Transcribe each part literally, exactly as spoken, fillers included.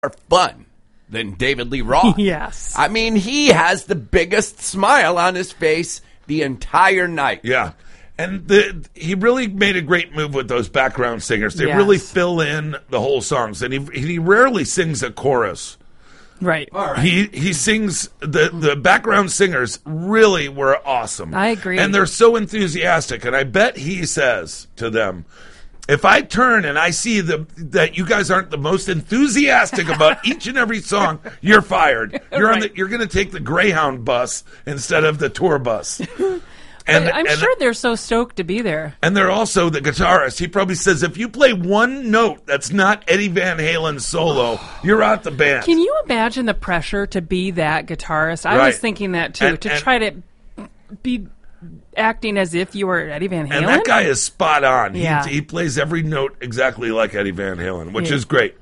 more fun than David Lee Roth. Yes. I mean, he has the biggest smile on his face the entire night. Yeah. And the, he really made a great move with those background singers. They Yes. really fill in the whole songs. And he he rarely sings a chorus. Right. All right. He he sings, the, the background singers really were awesome. I agree. And they're so enthusiastic. And I bet he says to them, if I turn and I see the, that you guys aren't the most enthusiastic about each and every song, you're fired. You're on the, you're going to take the Greyhound bus instead of the tour bus. And, But I'm and, sure they're so stoked to be there. and they're also the guitarist. He probably says, if you play one note that's not Eddie Van Halen's solo, you're out the band. Can you imagine the pressure to be that guitarist? I Right. was thinking that too, And- to and- try to be acting as if you were Eddie Van Halen. And that guy is spot on. Yeah. He, he plays every note exactly like Eddie Van Halen, which Yeah. is great.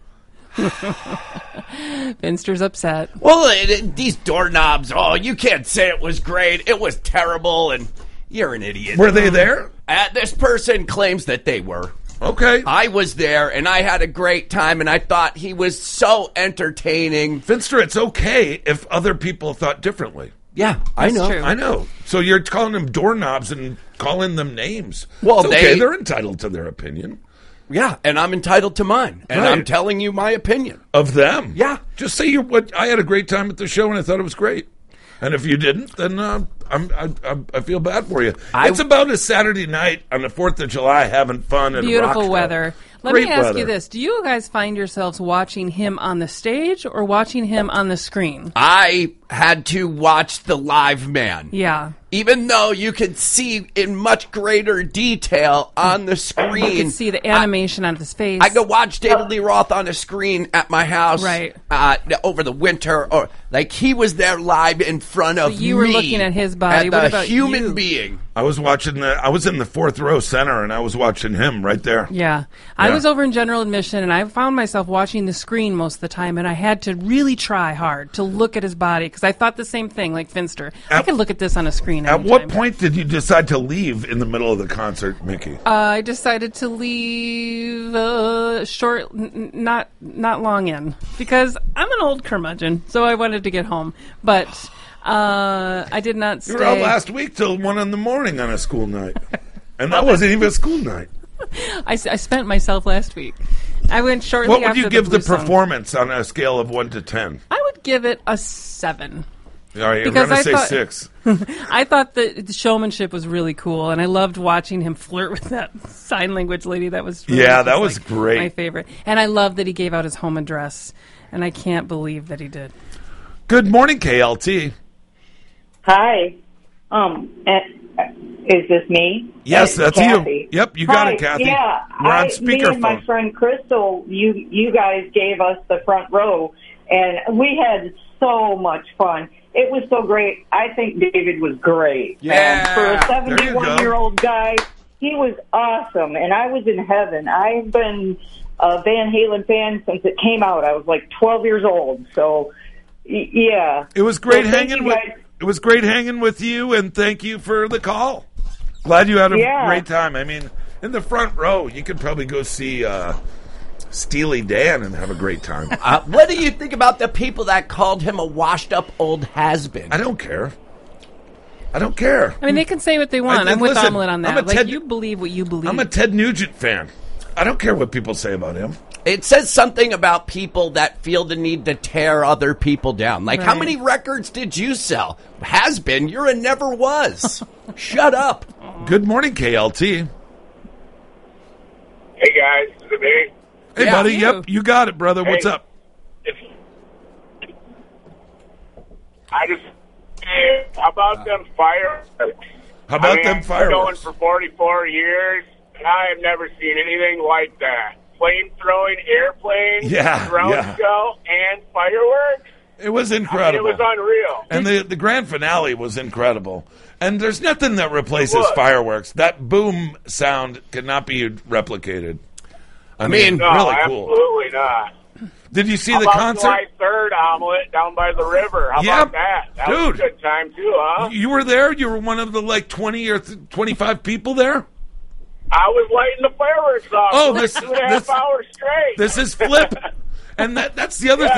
Finster's upset. Well, it, it- these doorknobs, oh, you can't say it was great. It was terrible, and you're an idiot. Were they there? Uh, this person claims that they were. Okay. I was there, and I had a great time, and I thought he was so entertaining. Finster, it's okay if other people thought differently. Yeah, I That's know. true. I know. So you're calling them doorknobs and calling them names. Well, It's okay. they- They're entitled to their opinion. Yeah, and I'm entitled to mine, and Right. I'm telling you my opinion. Of them. Yeah. Just say you what I had a great time at the show and I thought it was great. And if you didn't, then uh, I'm, I, I, I feel bad for you. I- it's about a Saturday night on the fourth of July having fun and Beautiful rock weather. Let Great me ask weather. you this. Do you guys find yourselves watching him on the stage or watching him on the screen? I had to watch the live man. Yeah. Even though you could see in much greater detail on the screen. You can see the animation on his face. I could watch David Lee Roth on a screen at my house Right. uh, over the winter, or like he was there live in front of me. you were looking at his body. as What a about human you? being. I was watching the. I was in the fourth row center, and I was watching him right there. Yeah. I Yeah. was over in general admission, and I found myself watching the screen most of the time, and I had to really try hard to look at his body, because I thought the same thing, like Finster. I At- could look at this on a screen At anytime. what point did you decide to leave in the middle of the concert, Mickey? Uh, I decided to leave uh, short, n- n- not not long in, because I'm an old curmudgeon, so I wanted to get home. But uh, I did not stay. You were out last week till one in the morning on a school night, and that wasn't even a school night. I, s- I spent myself last week. I went shortly What would after you give the, Blue Song. performance on a scale of one to ten? I would give it a seven. All right, you're Because going I to say thought- six. I thought the, the showmanship was really cool, and I loved watching him flirt with that sign language lady. That was really Yeah, that just, was like, great. My favorite, and I love that he gave out his home address, and I can't believe that he did. Good morning, K L T. Hi. Um, uh, is this me? Yes, Uh, that's Kathy. you. Yep, you got Hi. it, Kathy. Yeah, We're on I, me and my speakerphone. friend Crystal, you you guys gave us the front row, and we had so much fun. It was so great. I think David was great. Yeah, Um, for a there you go. seventy-one-year-old guy, he was awesome, and I was in heaven. I've been a Van Halen fan since it came out. I was like twelve years old, so y- yeah. It was great So thank hanging you with. guys. It was great hanging with you, and thank you for the call. Glad you had a Yeah. great time. I mean, in the front row, you could probably go see uh, Steely Dan and have a great time. Uh, what do you think about the people that called him a washed-up old has-been? I don't care. I don't care. I mean, they can say what they want. I- I'm with listen, Omelet on I'm that. a Like, Ted- you believe what you believe. I'm a Ted Nugent fan. I don't care what people say about him. It says something about people that feel the need to tear other people down. Like, how Right. many records did you sell? Has been. You're a never was. Shut up. Good morning, K L T. Hey guys, is it me? Hey, Yeah. buddy. You. Yep, you got it, brother. What's Hey. up? It's, I just eh, how about them fireworks? How about I mean, them I've been going fireworks? for forty-four years, and I have never seen anything like that. Flame throwing airplanes, Yeah, drone yeah. show, and fireworks. It was I mean, incredible. it was unreal. And the, the grand finale was incredible. And there's nothing that replaces Look. fireworks. That boom sound cannot be replicated. I, mean, No, really cool. absolutely not. Did you see How the about concert? July third omelet down by the river? How Yep. about that? That was Dude. a good time too, huh? You were there? You were one of the like twenty or th- twenty-five people there? I was lighting the fireworks off Oh, for this- two and a half this- hours straight. This is Flip. And that, that's the other Yeah. thing.